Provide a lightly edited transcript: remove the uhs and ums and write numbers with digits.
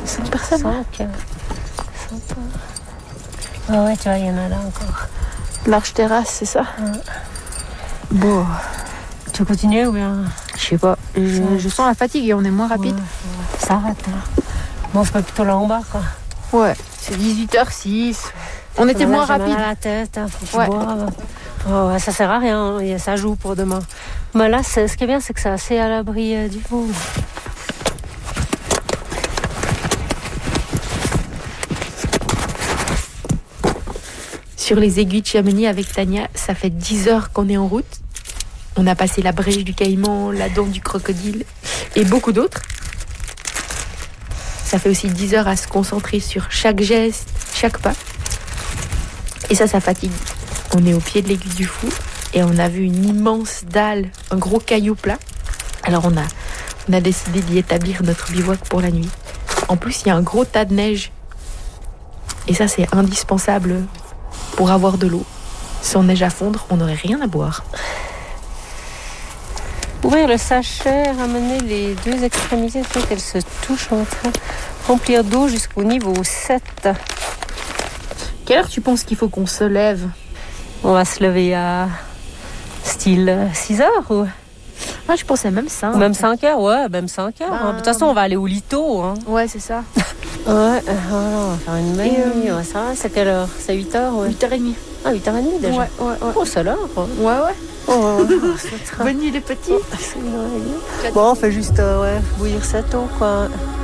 5 personnes. 5. Ah ouais, tu vois, il y en a là encore. Large terrasse, c'est ça? Ouais. Bon. Tu veux continuer ou bien? Je sais pas. Je sens la fatigue et on est moins rapide. Ouais. Ça arrête. Hein. Moi, je peux plutôt là en bas, quoi. Ouais, c'est 18h06. On était moins rapide. Mal à la tête, hein, faut que Ouais. tu boives. Oh, ouais, ça sert à rien, hein, ça joue pour demain. Mais là, ce qui est bien, c'est que c'est assez à l'abri du vent. Sur les aiguilles de Chamonix avec Tania, ça fait 10 heures qu'on est en route. On a passé la brèche du Caïman, la dent du crocodile et beaucoup d'autres. Ça fait aussi 10 heures à se concentrer sur chaque geste, chaque pas. Et ça fatigue. On est au pied de l'aiguille du Fou et on a vu une immense dalle, un gros caillou plat. Alors on a décidé d'y établir notre bivouac pour la nuit. En plus, il y a un gros tas de neige. Et ça, c'est indispensable pour avoir de l'eau. Sans neige à fondre, on n'aurait rien à boire. Ouvrir le sachet, ramener les deux extrémités, il faut qu'elles se touchent entre elles. Remplir d'eau jusqu'au niveau 7. Quelle heure tu penses qu'il faut qu'on se lève? On va se lever à style 6 heures ou Moi, je pensais même 5. même 5 heures, ouais, même 5 heures. Hein. De toute façon, on va aller au Lito. Hein. Ouais, c'est ça. Ouais, voilà, on va faire une nuit. Ouais, ça va, c'est quelle heure? C'est 8 heures, ouais. 8h30. Ah, 8h30 déjà. Ouais. Oh, c'est l'heure. Ouais. Oh, Bonne nuit les petits. Bon, on fait juste bouillir cette eau, quoi.